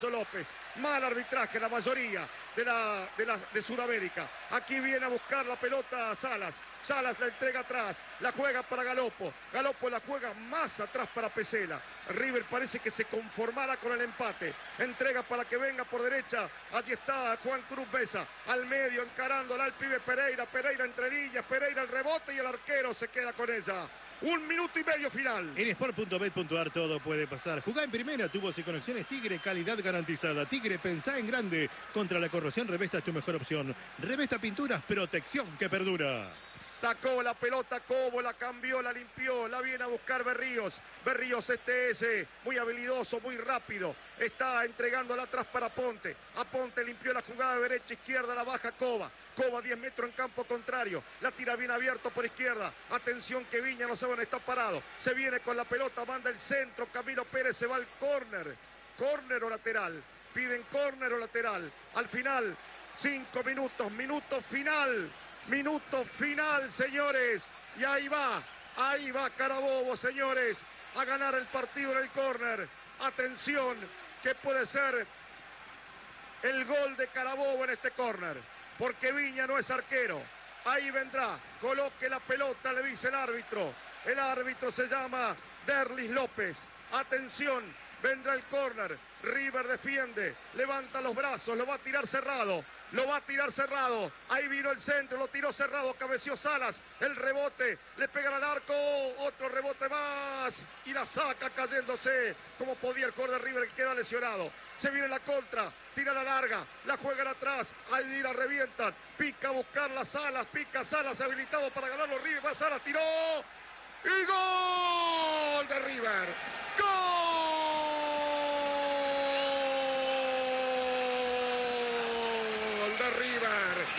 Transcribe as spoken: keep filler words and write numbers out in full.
López, mal arbitraje, la mayoría de, la, de, la, de Sudamérica. Aquí viene a buscar la pelota Salas. Salas la entrega atrás, la juega para Galopo. Galopo la juega más atrás para Pesela. River parece que se conformara con el empate. Entrega para que venga por derecha. Allí está Juan Cruz Besa. Al medio encarándola al pibe Pereira. Pereira entre líneas, Pereira el rebote y el arquero se queda con ella. Un minuto y medio final. En sport punto bet punto ar todo puede pasar. Jugá en primera, tubos y conexiones Tigre, calidad garantizada. Tigre, pensá en grande. Contra la corrosión, Revesta es tu mejor opción. Revesta Pinturas, protección que perdura. Sacó la pelota Cobo, la cambió, la limpió, la viene a buscar Berríos. Berríos este es muy habilidoso, muy rápido. Está entregándola atrás para Ponte. A Ponte limpió la jugada de derecha, izquierda, la baja Coba. Coba diez metros en campo contrario. La tira bien abierto por izquierda. Atención que Viña no sabe dónde está parado. Se viene con la pelota, manda el centro. Camilo Pérez se va al córner. Córner o lateral. Piden córner o lateral. Al final, cinco minutos, minuto final. Minuto final, señores. Y ahí va, ahí va Carabobo, señores, a ganar el partido en el córner. Atención, que puede ser el gol de Carabobo en este córner, porque Viña no es arquero. Ahí vendrá, coloque la pelota, le dice el árbitro. El árbitro se llama Derlis López. Atención, vendrá el córner. River defiende, levanta los brazos, lo va a tirar cerrado. Lo va a tirar cerrado. Ahí vino el centro, lo tiró cerrado, cabeció Salas. El rebote, le pegan al arco. Otro rebote más. Y la saca cayéndose. Como podía el jugador de River que queda lesionado. Se viene la contra, tira la larga, la juegan atrás. Ahí la revientan. Pica a buscar las Salas. Pica Salas habilitado para ganarlo. River va Salas, tiró. Y gol de River. ¡Gol! De River,